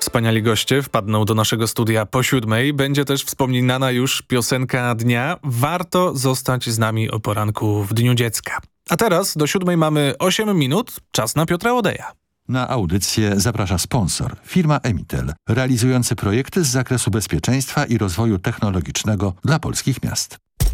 wspaniali goście wpadną do naszego studia po 7:00. Będzie też wspominana już piosenka dnia. Warto zostać z nami o poranku w Dniu Dziecka. A teraz do 7:00 mamy 8 minut. Czas na Piotra Łodeja. Na audycję zaprasza sponsor, firma Emitel, realizujący projekty z zakresu bezpieczeństwa i rozwoju technologicznego dla polskich miast.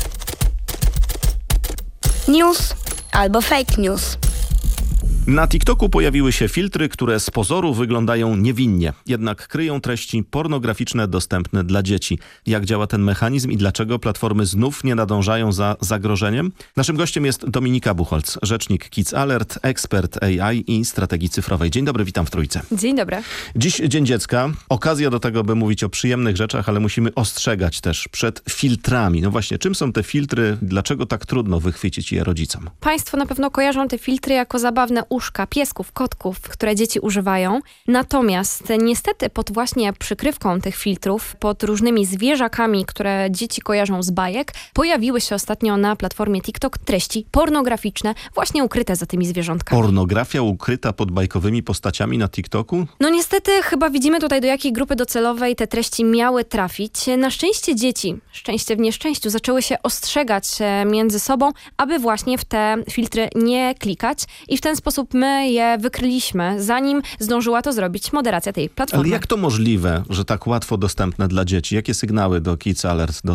News albo fake news. Na TikToku pojawiły się filtry, które z pozoru wyglądają niewinnie, jednak kryją treści pornograficzne dostępne dla dzieci. Jak działa ten mechanizm i dlaczego platformy znów nie nadążają za zagrożeniem? Naszym gościem jest Dominika Buchholz, rzecznik Kids Alert, ekspert AI i strategii cyfrowej. Dzień dobry, witam w Trójce. Dzień dobry. Dziś Dzień Dziecka. Okazja do tego, by mówić o przyjemnych rzeczach, ale musimy ostrzegać też przed filtrami. No właśnie, czym są te filtry? Dlaczego tak trudno wychwycić je rodzicom? Państwo na pewno kojarzą te filtry jako zabawne uszka piesków, kotków, które dzieci używają. Natomiast niestety pod właśnie przykrywką tych filtrów, pod różnymi zwierzakami, które dzieci kojarzą z bajek, pojawiły się ostatnio na platformie TikTok treści pornograficzne, właśnie ukryte za tymi zwierzątkami. Pornografia ukryta pod bajkowymi postaciami na TikToku? No niestety chyba widzimy tutaj, do jakiej grupy docelowej te treści miały trafić. Na szczęście dzieci, szczęście w nieszczęściu, zaczęły się ostrzegać między sobą, aby właśnie w te filtry nie klikać i w ten sposób my je wykryliśmy, zanim zdążyła to zrobić moderacja tej platformy. Ale jak to możliwe, że tak łatwo dostępne dla dzieci? Jakie sygnały do Kids Alert